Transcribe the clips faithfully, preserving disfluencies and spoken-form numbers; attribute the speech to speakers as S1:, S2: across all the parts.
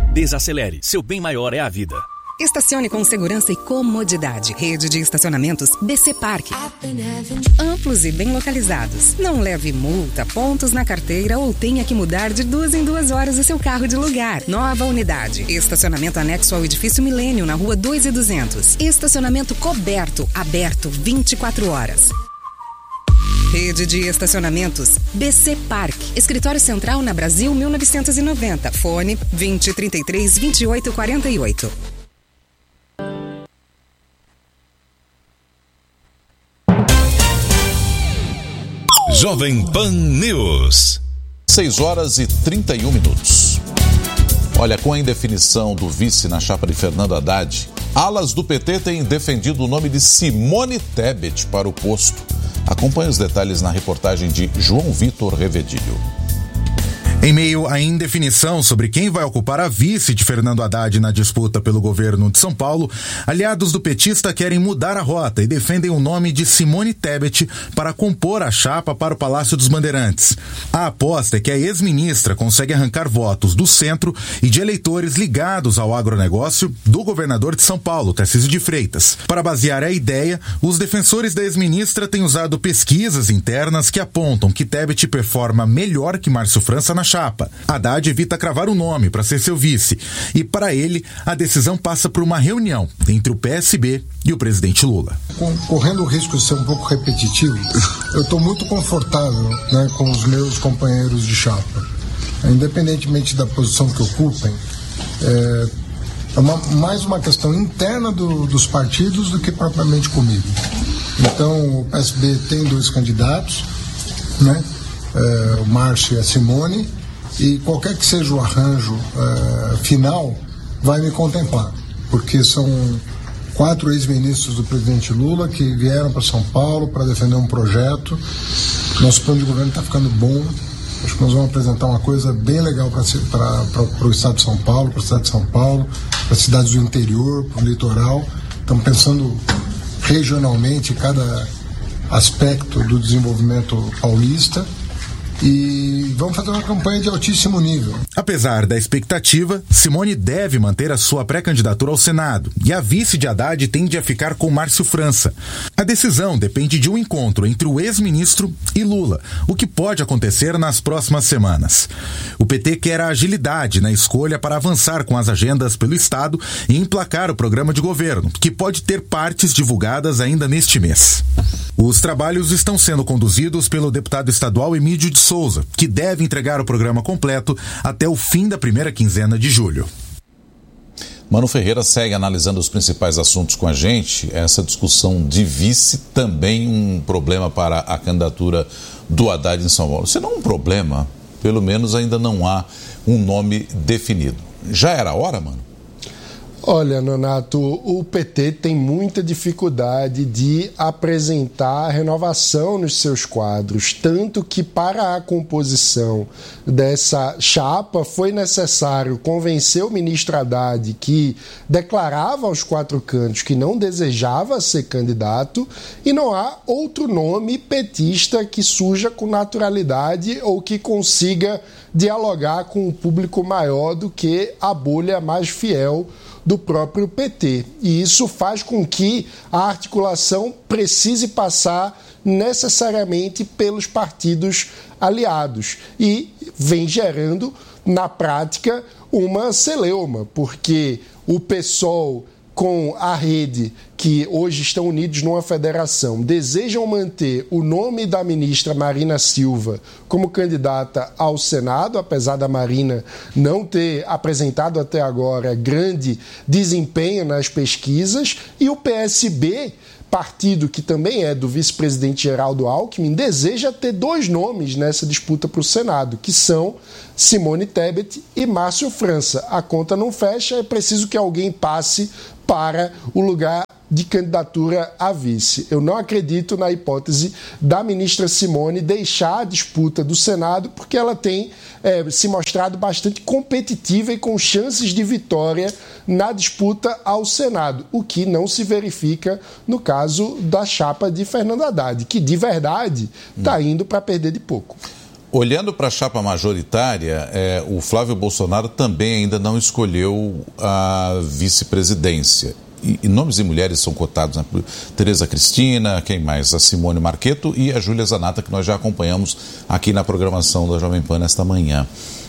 S1: Desacelere, seu bem maior é a vida.
S2: Estacione com segurança e comodidade. Rede de estacionamentos B C Parque. Amplos e bem localizados. Não leve multa, pontos na carteira ou tenha que mudar de duas em duas horas o seu carro de lugar. Nova unidade. Estacionamento anexo ao edifício Milênio, na rua dois e duzentos. Estacionamento coberto, aberto vinte e quatro horas. Rede de estacionamentos B C Parque. Escritório Central na Brasil mil novecentos e noventa. Fone vinte, trinta e três, vinte e oito, quarenta e oito.
S3: Jovem Pan News.
S4: seis horas e trinta e um minutos. Olha, com a indefinição do vice na chapa de Fernando Haddad, alas do P T têm defendido o nome de Simone Tebet para o posto. Acompanhe os detalhes na reportagem de João Vitor Revedilho.
S5: Em meio à indefinição sobre quem vai ocupar a vice de Fernando Haddad na disputa pelo governo de São Paulo, aliados do petista querem mudar a rota e defendem o nome de Simone Tebet para compor a chapa para o Palácio dos Bandeirantes. A aposta é que a ex-ministra consegue arrancar votos do centro e de eleitores ligados ao agronegócio do governador de São Paulo, Tarcísio de Freitas. Para basear a ideia, os defensores da ex-ministra têm usado pesquisas internas que apontam que Tebet performa melhor que Márcio França na chapa. Haddad evita cravar o nome para ser seu vice e, para ele, a decisão passa por uma reunião entre o P S B e o presidente Lula.
S6: Correndo o risco de ser um pouco repetitivo, eu estou muito confortável, né, com os meus companheiros de chapa. Independentemente da posição que ocupem, é, é uma, mais uma questão interna do, dos partidos do que propriamente comigo. Então, o P S B tem dois candidatos, né, é, o Márcio e a Simone, e qualquer que seja o arranjo uh, final vai me contemplar, porque são quatro ex-ministros do presidente Lula que vieram para São Paulo para defender um projeto. Nosso plano de governo está ficando bom, acho que nós vamos apresentar uma coisa bem legal para o estado de São Paulo, para a cidade de São Paulo, para as cidades do interior, para o litoral. Estamos pensando regionalmente cada aspecto do desenvolvimento paulista. E vamos fazer uma campanha de altíssimo nível.
S5: Apesar da expectativa, Simone deve manter a sua pré-candidatura ao Senado e a vice de Haddad tende a ficar com Márcio França. A decisão depende de um encontro entre o ex-ministro e Lula, o que pode acontecer nas próximas semanas. O P T quer a agilidade na escolha para avançar com as agendas pelo Estado e emplacar o programa de governo, que pode ter partes divulgadas ainda neste mês. Os trabalhos estão sendo conduzidos pelo deputado estadual Emílio de Souza, que deve entregar o programa completo até o fim da primeira quinzena de julho.
S4: Mano Ferreira segue analisando os principais assuntos com a gente. Essa discussão de vice também um problema para a candidatura do Haddad em São Paulo. Se não um problema, pelo menos ainda não há um nome definido. Já era a hora, mano?
S7: Olha, Nonato, o P T tem muita dificuldade de apresentar renovação nos seus quadros, tanto que para a composição dessa chapa foi necessário convencer o ministro Haddad, que declarava aos quatro cantos que não desejava ser candidato, e não há outro nome petista que surja com naturalidade ou que consiga dialogar com um público maior do que a bolha mais fiel do próprio P T. E isso faz com que a articulação precise passar necessariamente pelos partidos aliados e vem gerando, na prática, uma celeuma, porque o PSOL com a Rede, que hoje estão unidos numa federação, desejam manter o nome da ministra Marina Silva como candidata ao Senado, apesar da Marina não ter apresentado até agora grande desempenho nas pesquisas, e o P S B, partido que também é do vice-presidente Geraldo Alckmin, deseja ter dois nomes nessa disputa para o Senado, que são Simone Tebet e Márcio França. A conta não fecha, é preciso que alguém passe para o lugar de candidatura a vice. Eu não acredito na hipótese da ministra Simone deixar a disputa do Senado, porque ela tem é, se mostrado bastante competitiva e com chances de vitória na disputa ao Senado, o que não se verifica no caso da chapa de Fernando Haddad, que de verdade está indo para perder de pouco.
S4: Olhando para a chapa majoritária, é, o Flávio Bolsonaro também ainda não escolheu a vice-presidência. E, e nomes de mulheres são cotados, né? Tereza Cristina, quem mais? A Simone Marchetto e a Júlia Zanata, que nós já acompanhamos aqui na programação da Jovem Pan nesta manhã.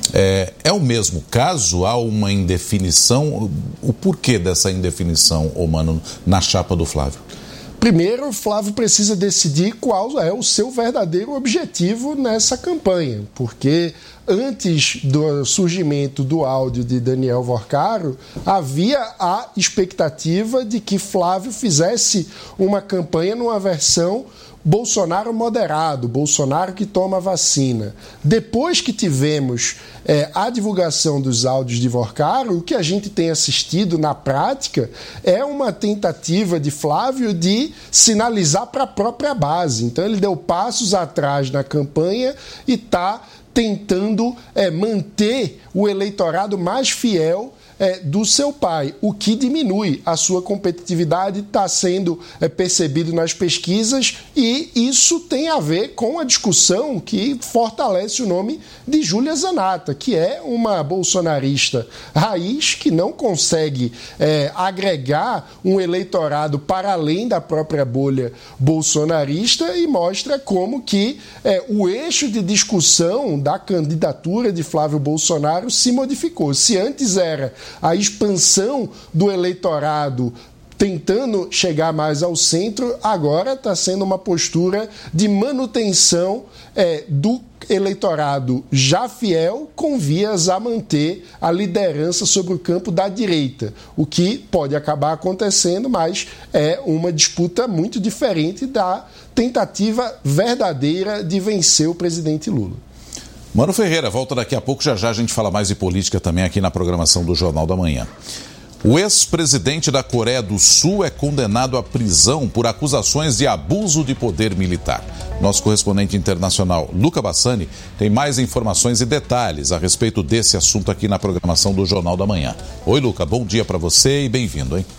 S4: É, é o mesmo caso? Há uma indefinição? O porquê dessa indefinição, ô Mano, na chapa do Flávio?
S7: Primeiro, o Flávio precisa decidir qual é o seu verdadeiro objetivo nessa campanha, porque antes do surgimento do áudio de Daniel Vorcaro, havia a expectativa de que Flávio fizesse uma campanha numa versão Bolsonaro moderado, Bolsonaro que toma vacina. Depois que tivemos é, a divulgação dos áudios de Vorcaro, o que a gente tem assistido na prática é uma tentativa de Flávio de sinalizar para a própria base. Então ele deu passos atrás na campanha e está tentando é, manter o eleitorado mais fiel É, do seu pai, o que diminui a sua competitividade, está sendo é, percebido nas pesquisas, e isso tem a ver com a discussão que fortalece o nome de Júlia Zanata, que é uma bolsonarista raiz que não consegue é, agregar um eleitorado para além da própria bolha bolsonarista, e mostra como que é, o eixo de discussão da candidatura de Flávio Bolsonaro se modificou. Se antes era a expansão do eleitorado tentando chegar mais ao centro, agora está sendo uma postura de manutenção é, do eleitorado já fiel, com vias a manter a liderança sobre o campo da direita, o que pode acabar acontecendo, mas é uma disputa muito diferente da tentativa verdadeira de vencer o presidente Lula.
S4: Mano Ferreira, volta daqui a pouco, já já a gente fala mais de política também aqui na programação do Jornal da Manhã. O ex-presidente da Coreia do Sul é condenado à prisão por acusações de abuso de poder militar. Nosso correspondente internacional, Luca Bassani, tem mais informações e detalhes a respeito desse assunto aqui na programação do Jornal da Manhã. Oi, Luca, bom dia para você e bem-vindo, hein?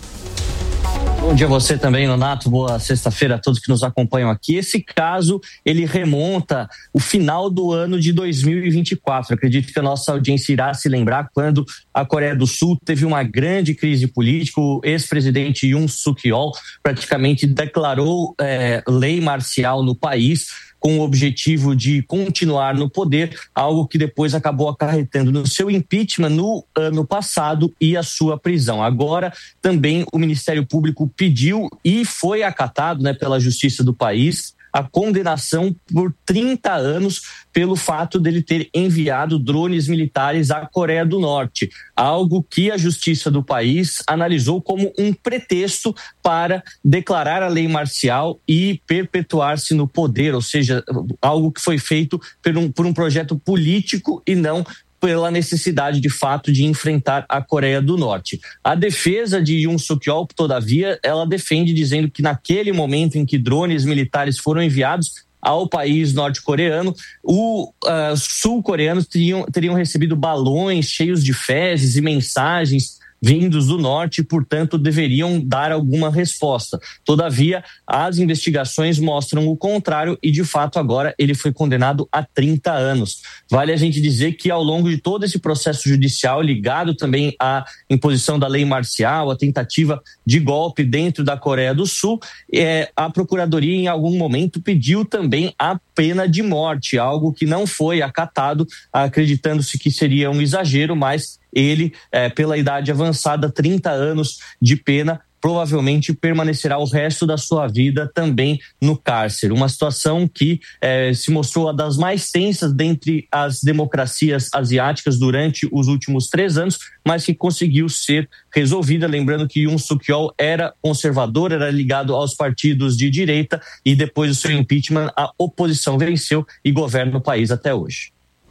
S8: Bom dia a você também, Nonato. Boa sexta-feira a todos que nos acompanham aqui. Esse caso, ele remonta o final do ano de dois mil e vinte e quatro. Acredito que a nossa audiência irá se lembrar quando a Coreia do Sul teve uma grande crise política. O ex-presidente Yoon Suk-yeol praticamente declarou é, lei marcial no país, com o objetivo de continuar no poder, algo que depois acabou acarretando no seu impeachment no ano passado e a sua prisão. Agora, também o Ministério Público pediu e foi acatado, né, pela Justiça do país a condenação por trinta anos pelo fato dele ter enviado drones militares à Coreia do Norte, algo que a Justiça do país analisou como um pretexto para declarar a lei marcial e perpetuar-se no poder, ou seja, algo que foi feito por um, por um projeto político e não pela necessidade, de fato, de enfrentar a Coreia do Norte. A defesa de Yoon Suk-yeol, todavia, ela defende dizendo que naquele momento em que drones militares foram enviados ao país norte-coreano, os uh, sul-coreanos teriam, teriam recebido balões cheios de fezes e mensagens vindos do norte e, portanto, deveriam dar alguma resposta. Todavia, as investigações mostram o contrário e, de fato, agora ele foi condenado a trinta anos. Vale a gente dizer que, ao longo de todo esse processo judicial, ligado também à imposição da lei marcial, a tentativa de golpe dentro da Coreia do Sul, é, a Procuradoria, em algum momento, pediu também a pena de morte, algo que não foi acatado, acreditando-se que seria um exagero, mas ele, é, pela idade avançada, trinta anos de pena, provavelmente permanecerá o resto da sua vida também no cárcere. Uma situação que eh, se mostrou uma das mais tensas dentre as democracias asiáticas durante os últimos três anos, mas que conseguiu ser resolvida. Lembrando que Yoon Suk-yeol era conservador, era ligado aos partidos de direita, e depois do seu impeachment a oposição venceu e governa o país até hoje.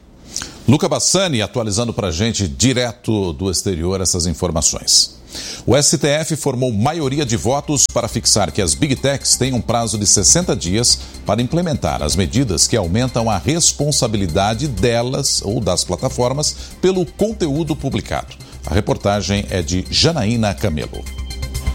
S4: Luca Bassani atualizando para a gente direto do exterior essas informações. O S T F formou maioria de votos para fixar que as Big Techs têm um prazo de sessenta dias para implementar as medidas que aumentam a responsabilidade delas ou das plataformas pelo conteúdo publicado. A reportagem é de Janaína Camelo.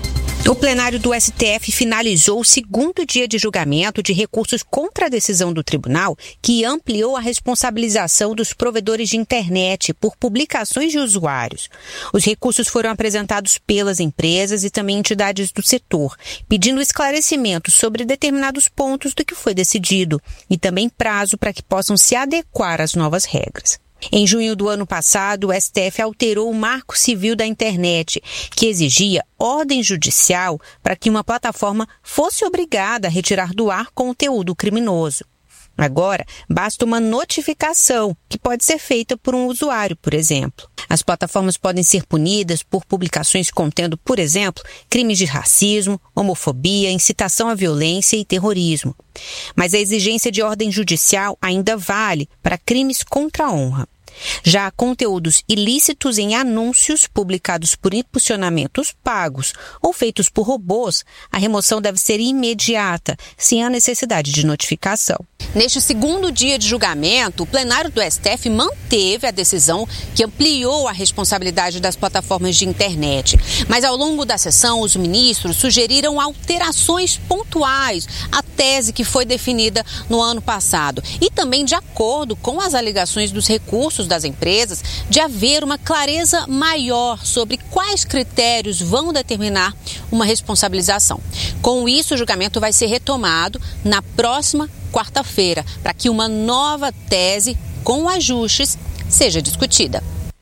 S9: O plenário do S T F finalizou o segundo dia de julgamento de recursos contra a decisão do tribunal que ampliou a responsabilização dos provedores de internet por publicações de usuários. Os recursos foram apresentados pelas empresas e também entidades do setor, pedindo esclarecimento sobre determinados pontos do que foi decidido e também prazo para que possam se adequar às novas regras. Em junho do ano passado, o S T F alterou o Marco Civil da Internet, que exigia ordem judicial para que uma plataforma fosse obrigada a retirar do ar conteúdo criminoso. Agora, basta uma notificação, que pode ser feita por um usuário, por exemplo. As plataformas podem ser punidas por publicações contendo, por exemplo, crimes de racismo, homofobia, incitação à violência e terrorismo. Mas a exigência de ordem judicial ainda vale para crimes contra a honra. Já conteúdos ilícitos em anúncios publicados por impulsionamentos pagos ou feitos por robôs, a remoção deve ser imediata, sem a necessidade de notificação. Neste segundo dia de julgamento, o plenário do S T F manteve a decisão que ampliou a responsabilidade das plataformas de internet. Mas ao longo da sessão, os ministros sugeriram alterações pontuais à tese que foi definida no ano passado e também de acordo com as alegações dos recursos das empresas de haver uma clareza maior sobre quais critérios vão determinar uma responsabilização. Com isso, o julgamento vai ser retomado na próxima quarta-feira, para que uma nova tese com ajustes seja discutida.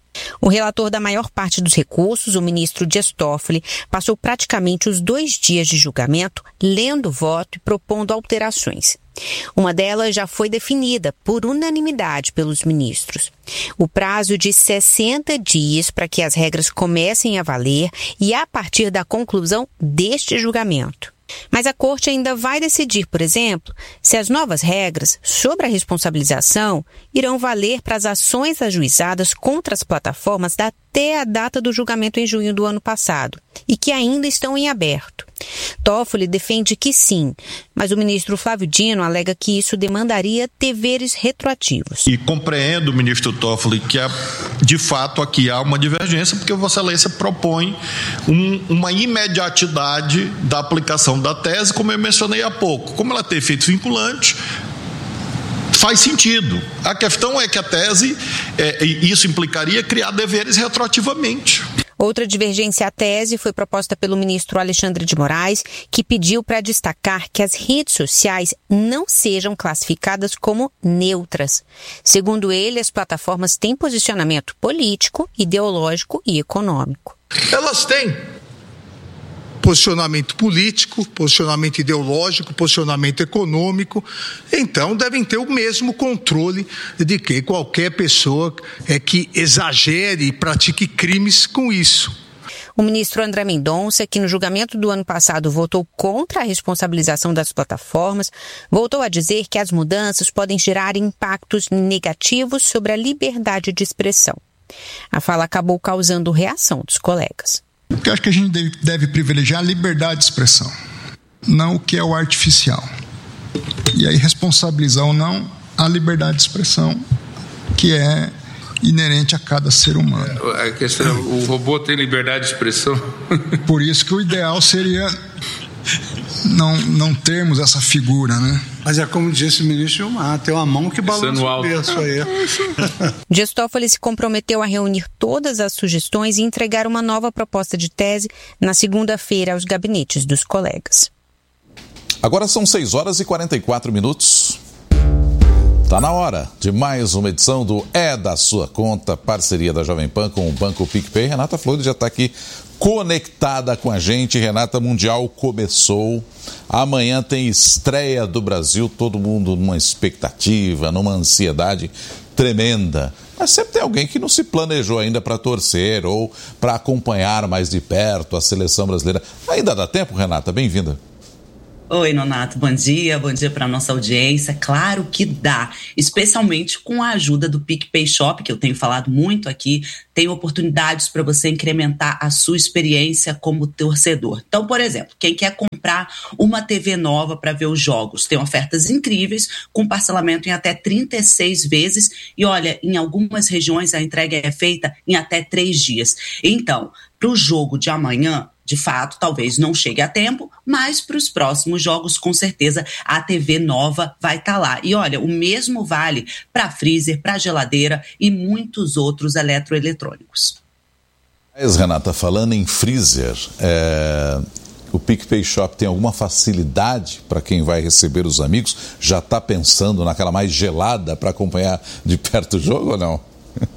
S9: O relator da maior parte dos recursos, o ministro Dias Toffoli, passou praticamente os dois dias de julgamento lendo o voto e propondo alterações. Uma delas já foi definida por unanimidade pelos ministros. O prazo de sessenta dias para que as regras comecem a valer e a partir da conclusão deste julgamento. Mas a Corte ainda vai decidir, por exemplo, se as novas regras sobre a responsabilização irão valer para as ações ajuizadas contra as plataformas até a data do julgamento em junho do ano passado e que ainda estão em aberto. Toffoli defende que sim, mas o ministro Flávio Dino alega que isso demandaria deveres retroativos.
S10: E compreendo, ministro Toffoli, que há, de fato aqui há uma divergência, porque Vossa Excelência propõe um, uma imediatidade da aplicação da tese, como eu mencionei há pouco. Como ela tem efeito vinculante, faz sentido. A questão é que a tese, é, isso implicaria criar deveres retroativamente.
S9: Outra divergência à tese foi proposta pelo ministro Alexandre de Moraes, que pediu para destacar que as redes sociais não sejam classificadas como neutras. Segundo ele, as plataformas têm posicionamento político, ideológico e econômico.
S11: Elas têm posicionamento político, posicionamento ideológico, posicionamento econômico, então devem ter o mesmo controle de que qualquer pessoa é que exagere e pratique crimes com isso.
S9: O ministro André Mendonça, que no julgamento do ano passado votou contra a responsabilização das plataformas, voltou a dizer que as mudanças podem gerar impactos negativos sobre a liberdade de expressão. A fala acabou causando reação dos colegas.
S12: Porque eu acho que a gente deve, deve privilegiar a liberdade de expressão, não o que é o artificial. E aí responsabilizar ou não a liberdade de expressão, que é inerente a cada ser humano.
S13: A questão, o robô tem liberdade de expressão?
S12: Por isso que o ideal seria não, não termos essa figura, né?
S14: Mas é como disse o ministro Gilmar, tem uma mão que balança o berço aí.
S9: Dias Toffoli se comprometeu a reunir todas as sugestões e entregar uma nova proposta de tese na segunda-feira aos gabinetes dos colegas.
S4: Agora são seis horas e quarenta e quatro minutos. Tá na hora de mais uma edição do É da Sua Conta, parceria da Jovem Pan com o Banco PicPay. Renata Flores já está aqui conectada com a gente. Renata, Mundial começou. Amanhã tem estreia do Brasil, todo mundo numa expectativa, numa ansiedade tremenda. Mas sempre tem alguém que não se planejou ainda para torcer ou para acompanhar mais de perto a seleção brasileira. Ainda dá tempo, Renata? Bem-vinda.
S15: Oi, Nonato, bom dia, bom dia para a nossa audiência. Claro que dá, especialmente com a ajuda do PicPay Shop, que eu tenho falado muito aqui, tem oportunidades para você incrementar a sua experiência como torcedor. Então, por exemplo, quem quer comprar uma T V nova para ver os jogos, tem ofertas incríveis, com parcelamento em até trinta e seis vezes e olha, em algumas regiões a entrega é feita em até três dias. Então, para o jogo de amanhã, de fato, talvez não chegue a tempo, mas para os próximos jogos, com certeza, a T V nova vai estar tá lá. E olha, o mesmo vale para freezer, para geladeira e muitos outros eletroeletrônicos.
S4: Mas, Renata, falando em freezer, é... o PicPay Shop tem alguma facilidade para quem vai receber os amigos? Já está pensando naquela mais gelada para acompanhar de perto o jogo ou não?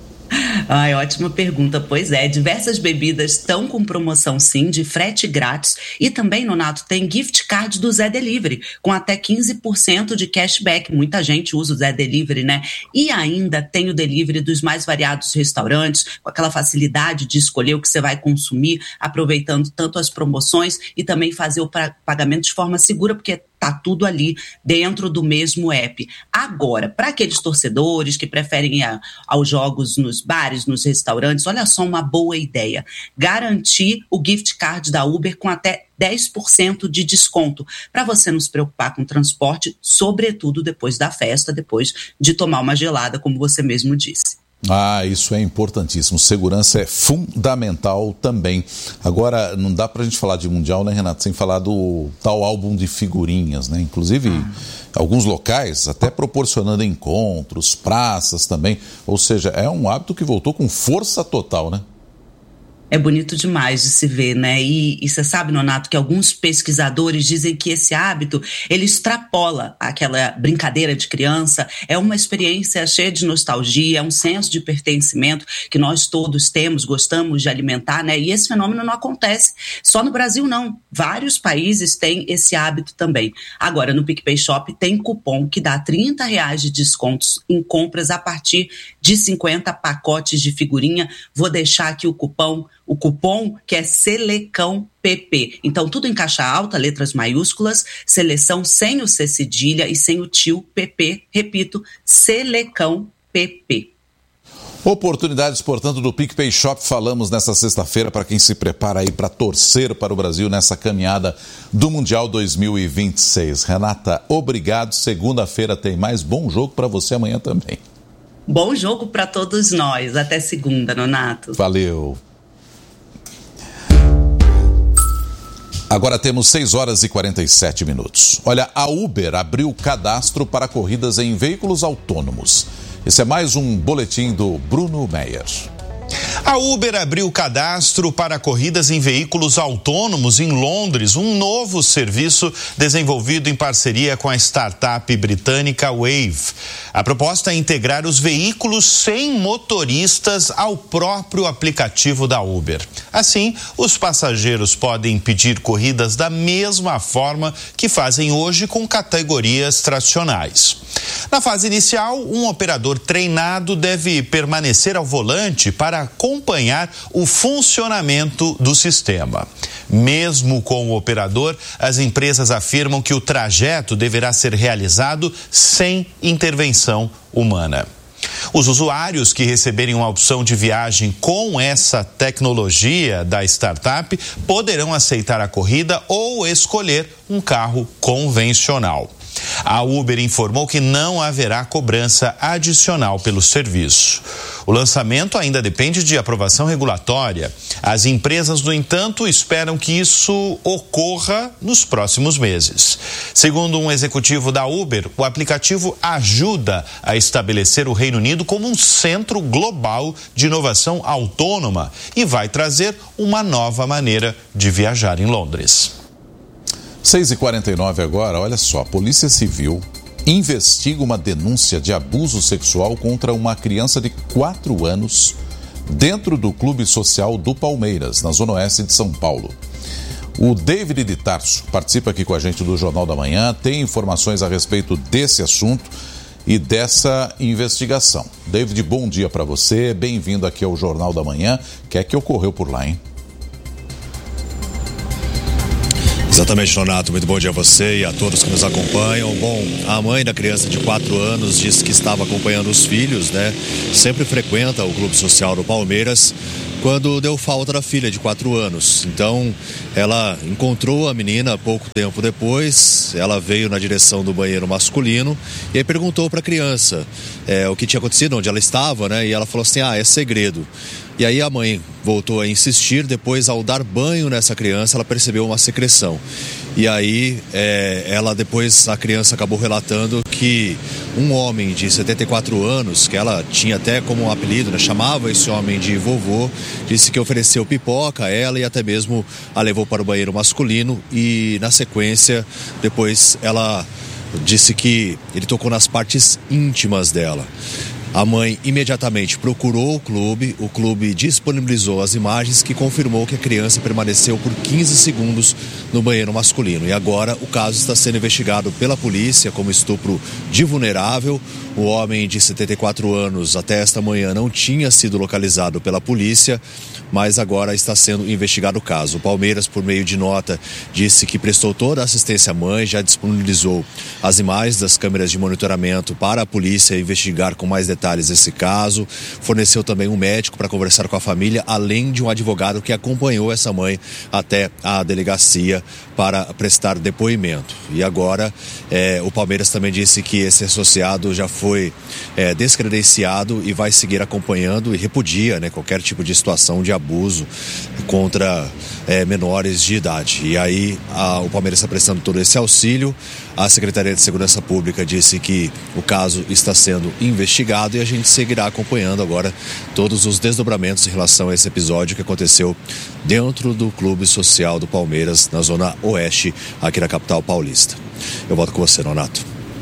S15: Ai, ótima pergunta. Pois é, diversas bebidas estão com promoção sim, de frete grátis, e também, Nonato, tem gift card do Zé Delivery, com até quinze por cento de cashback. Muita gente usa o Zé Delivery, né? E ainda tem o delivery dos mais variados restaurantes, com aquela facilidade de escolher o que você vai consumir, aproveitando tanto as promoções e também fazer o pagamento de forma segura, porque tá tudo ali dentro do mesmo app. Agora, para aqueles torcedores que preferem ir a, aos jogos nos bares, nos restaurantes, olha só uma boa ideia. Garantir o gift card da Uber com até dez por cento de desconto, para você não se preocupar com transporte, sobretudo depois da festa, depois de tomar uma gelada, como você mesmo disse.
S4: Ah, isso é importantíssimo. Segurança é fundamental também. Agora, não dá pra gente falar de Mundial, né, Renato, sem falar do tal álbum de figurinhas, né? Inclusive, ah. alguns locais até proporcionando encontros, praças também. Ou seja, é um hábito que voltou com força total, né?
S15: É bonito demais de se ver, né? E, e você sabe, Nonato, que alguns pesquisadores dizem que esse hábito, ele extrapola aquela brincadeira de criança, é uma experiência cheia de nostalgia, é um senso de pertencimento que nós todos temos, gostamos de alimentar, né? E esse fenômeno não acontece só no Brasil, não. Vários países têm esse hábito também. Agora, no PicPay Shop tem cupom que dá trinta reais de descontos em compras a partir de cinquenta pacotes de figurinha. Vou deixar aqui o cupom O cupom que é Selecão P P. Então, tudo em caixa alta, letras maiúsculas, seleção sem o C cedilha e sem o tio P P. Repito, Selecão P P.
S4: Oportunidades, portanto, do PicPay Shop. Falamos nessa sexta-feira para quem se prepara aí para torcer para o Brasil nessa caminhada do Mundial dois mil e vinte e seis. Renata, obrigado. Segunda-feira tem mais. Bom jogo para você amanhã também.
S15: Bom jogo para todos nós. Até segunda, Nonato.
S4: Valeu. Agora temos seis horas e quarenta e sete minutos. Olha, a Uber abriu cadastro para corridas em veículos autônomos. Esse é mais um boletim do Bruno Meyer.
S16: A Uber abriu cadastro para corridas em veículos autônomos em Londres, um novo serviço desenvolvido em parceria com a startup britânica Wave. A proposta é integrar os veículos sem motoristas ao próprio aplicativo da Uber. Assim, os passageiros podem pedir corridas da mesma forma que fazem hoje com categorias tradicionais. Na fase inicial, um operador treinado deve permanecer ao volante para acompanhar o funcionamento do sistema. Mesmo com o operador, as empresas afirmam que o trajeto deverá ser realizado sem intervenção humana. Os usuários que receberem uma opção de viagem com essa tecnologia da startup poderão aceitar a corrida ou escolher um carro convencional. A Uber informou que não haverá cobrança adicional pelo serviço. O lançamento ainda depende de aprovação regulatória. As empresas, no entanto, esperam que isso ocorra nos próximos meses. Segundo um executivo da Uber, o aplicativo ajuda a estabelecer o Reino Unido como um centro global de inovação autônoma e vai trazer uma nova maneira de viajar em Londres.
S4: seis e quarenta e nove agora, olha só, a Polícia Civil investiga uma denúncia de abuso sexual contra uma criança de quatro anos dentro do Clube Social do Palmeiras, na Zona Oeste de São Paulo. O David de Tarso participa aqui com a gente do Jornal da Manhã, tem informações a respeito desse assunto e dessa investigação. David, bom dia para você, bem-vindo aqui ao Jornal da Manhã. O que é que ocorreu por lá, hein?
S17: Exatamente, Nonato. Muito bom dia a você e a todos que nos acompanham. Bom, a mãe da criança de quatro anos disse que estava acompanhando os filhos, né? Sempre frequenta o Clube Social do Palmeiras, quando deu falta da filha de quatro anos. Então, ela encontrou a menina pouco tempo depois, ela veio na direção do banheiro masculino e aí perguntou para a criança é, o que tinha acontecido, onde ela estava, né? E ela falou assim, ah, é segredo. E aí a mãe voltou a insistir, depois ao dar banho nessa criança, ela percebeu uma secreção. E aí, é, ela depois, a criança acabou relatando que um homem de setenta e quatro anos, que ela tinha até como um apelido, né, chamava esse homem de vovô, disse que ofereceu pipoca a ela e até mesmo a levou para o banheiro masculino e, na sequência, depois ela disse que ele tocou nas partes íntimas dela. A mãe imediatamente procurou o clube, o clube disponibilizou as imagens que confirmou que a criança permaneceu por quinze segundos no banheiro masculino. E agora o caso está sendo investigado pela polícia como estupro de vulnerável. O homem de setenta e quatro anos até esta manhã não tinha sido localizado pela polícia, mas agora está sendo investigado o caso. O Palmeiras, por meio de nota, disse que prestou toda a assistência à mãe, já disponibilizou as imagens das câmeras de monitoramento para a polícia investigar com mais detalhes esse caso, forneceu também um médico para conversar com a família, além de um advogado que acompanhou essa mãe até a delegacia para prestar depoimento. E agora é, o Palmeiras também disse que esse associado já foi é, descredenciado e vai seguir acompanhando e repudia, né, qualquer tipo de situação de abuso contra é, menores de idade. E aí a, o Palmeiras está prestando todo esse auxílio. A Secretaria de Segurança Pública disse que o caso está sendo investigado e a gente seguirá acompanhando agora todos os desdobramentos em relação a esse episódio que aconteceu dentro do Clube Social do Palmeiras, na Zona Oeste, aqui na capital paulista. Eu volto com você, Nonato.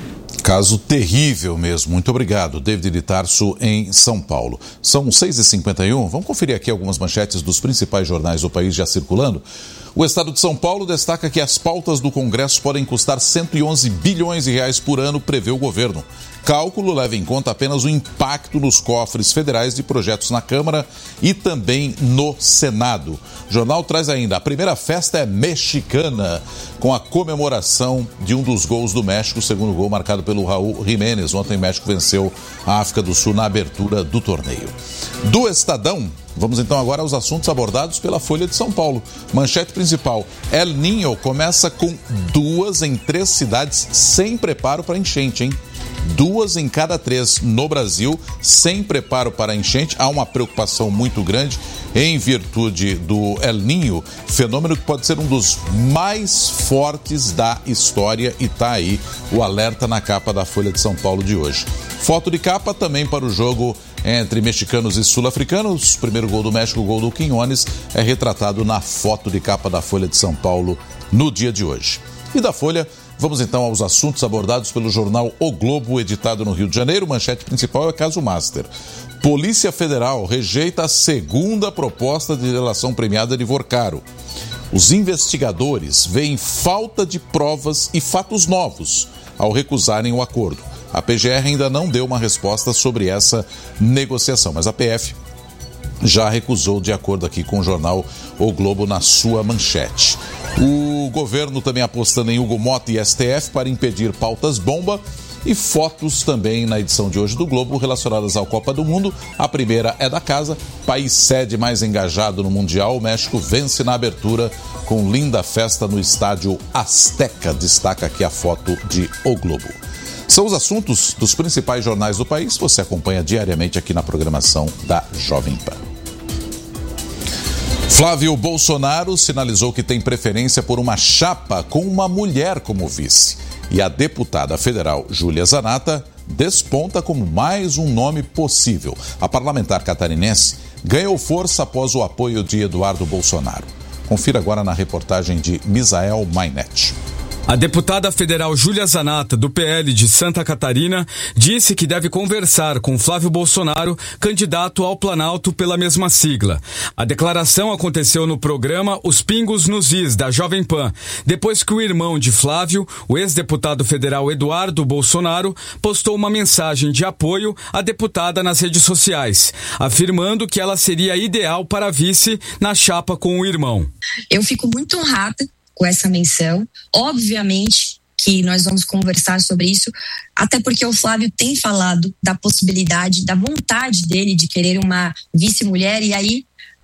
S4: Caso terrível mesmo. Muito obrigado, David de Tarso, em São Paulo. São seis e cinquenta e um. Vamos conferir aqui algumas manchetes dos principais jornais do país já circulando. O Estado de São Paulo destaca que as pautas do Congresso podem custar cento e onze bilhões de reais por ano, prevê o governo. Cálculo leva em conta apenas o impacto nos cofres federais de projetos na Câmara e também no Senado. O jornal traz ainda, a primeira festa é mexicana, com a comemoração de um dos gols do México, o segundo gol marcado pelo Raul Jiménez. Ontem o México venceu a África do Sul na abertura do torneio. Do Estadão, vamos então agora aos assuntos abordados pela Folha de São Paulo. Manchete principal, El Niño começa com duas em três cidades sem preparo para enchente, hein? Duas em cada três no Brasil, sem preparo para enchente. Há uma preocupação muito grande em virtude do El Niño, fenômeno que pode ser um dos mais fortes da história, e está aí o alerta na capa da Folha de São Paulo de hoje. Foto de capa também para o jogo entre mexicanos e sul-africanos. O primeiro gol do México, o gol do Quiñones, é retratado na foto de capa da Folha de São Paulo no dia de hoje. E da Folha, vamos então aos assuntos abordados pelo jornal O Globo, editado no Rio de Janeiro. Manchete principal é caso Master. Polícia Federal rejeita a segunda proposta de delação premiada de Vorcaro. Os investigadores veem falta de provas e fatos novos ao recusarem o acordo. A P G R ainda não deu uma resposta sobre essa negociação, mas a P F já recusou, de acordo aqui com o jornal O Globo na sua manchete. O governo também apostando em Hugo Mota e S T F para impedir pautas bomba, e fotos também na edição de hoje do Globo relacionadas à Copa do Mundo. A primeira é da casa, país sede mais engajado no Mundial. O México vence na abertura com linda festa no estádio Azteca. Destaca aqui a foto de O Globo. São os assuntos dos principais jornais do país. Você acompanha diariamente aqui na programação da Jovem Pan. Flávio Bolsonaro sinalizou que tem preferência por uma chapa com uma mulher como vice. E a deputada federal Júlia Zanatta desponta como mais um nome possível. A parlamentar catarinense ganhou força após o apoio de Eduardo Bolsonaro. Confira agora na reportagem de Misael Mainet.
S18: A deputada federal Júlia Zanatta, do P L de Santa Catarina, disse que deve conversar com Flávio Bolsonaro, candidato ao Planalto pela mesma sigla. A declaração aconteceu no programa Os Pingos nos Is, da Jovem Pan, depois que o irmão de Flávio, o ex-deputado federal Eduardo Bolsonaro, postou uma mensagem de apoio à deputada nas redes sociais, afirmando que ela seria ideal para vice na chapa com o irmão.
S19: Eu fico muito honrada com essa menção. Obviamente que nós vamos conversar sobre isso, até porque o Flávio tem falado da possibilidade, da vontade dele de querer uma vice-mulher, e aí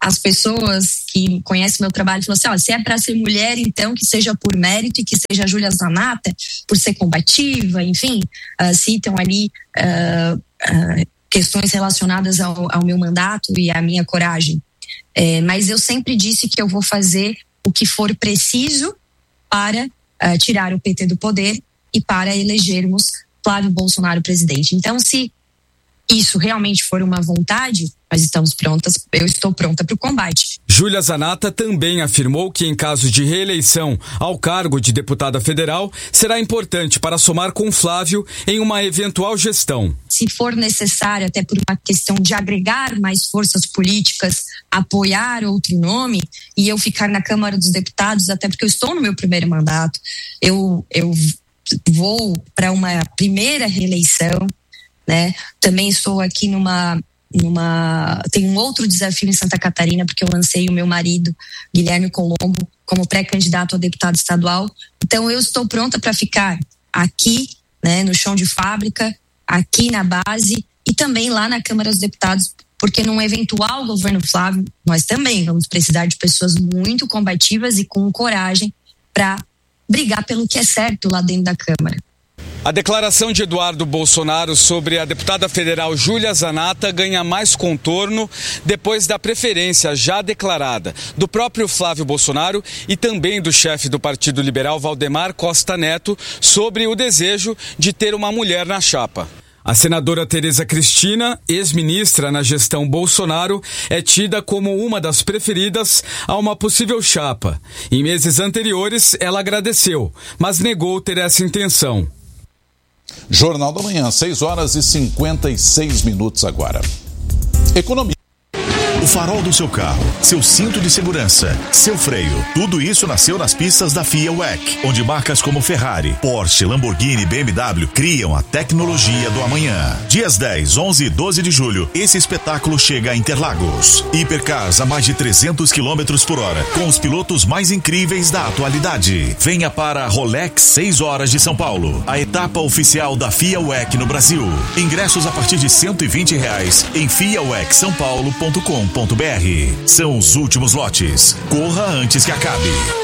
S19: as pessoas que conhecem meu trabalho falam assim, ó, se é para ser mulher, então que seja por mérito e que seja a Júlia Zanata, por ser combativa, enfim, uh, citam ali uh, uh, questões relacionadas ao, ao meu mandato e à minha coragem. É, mas eu sempre disse que eu vou fazer o que for preciso para uh, tirar o P T do poder e para elegermos Flávio Bolsonaro presidente. Então, se isso realmente for uma vontade, nós estamos prontas, eu estou pronta para o combate.
S18: Júlia Zanata também afirmou que, em caso de reeleição ao cargo de deputada federal, será importante para somar com Flávio em uma eventual gestão.
S19: Se for necessário, até por uma questão de agregar mais forças políticas, apoiar outro nome e eu ficar na Câmara dos Deputados, até porque eu estou no meu primeiro mandato, eu, eu vou para uma primeira reeleição, né? Também estou aqui numa, numa... Tem um outro desafio em Santa Catarina, porque eu lancei o meu marido, Guilherme Colombo, como pré-candidato a deputado estadual. Então eu estou pronta para ficar aqui, né, no chão de fábrica, aqui na base e também lá na Câmara dos Deputados, porque num eventual governo Flávio, nós também vamos precisar de pessoas muito combativas e com coragem para brigar pelo que é certo lá dentro da Câmara.
S18: A declaração de Eduardo Bolsonaro sobre a deputada federal Júlia Zanata ganha mais contorno depois da preferência já declarada do próprio Flávio Bolsonaro e também do chefe do Partido Liberal, Valdemar Costa Neto, sobre o desejo de ter uma mulher na chapa. A senadora Tereza Cristina, ex-ministra na gestão Bolsonaro, é tida como uma das preferidas a uma possível chapa. Em meses anteriores, ela agradeceu, mas negou ter essa intenção.
S4: Jornal da Manhã, seis horas e cinquenta e seis minutos agora. Economia.
S3: O farol do seu carro, seu cinto de segurança, seu freio, tudo isso nasceu nas pistas da FIA W E C, onde marcas como Ferrari, Porsche, Lamborghini e B M W criam a tecnologia do amanhã. Dias dez, onze e doze de julho, esse espetáculo chega a Interlagos. Hipercars a mais de trezentos quilômetros por hora, com os pilotos mais incríveis da atualidade. Venha para a Rolex seis horas de São Paulo, a etapa oficial da FIA W E C no Brasil. Ingressos a partir de cento e vinte reais em fia w e c são paulo ponto com ponto b r. São os últimos lotes. Corra antes que acabe.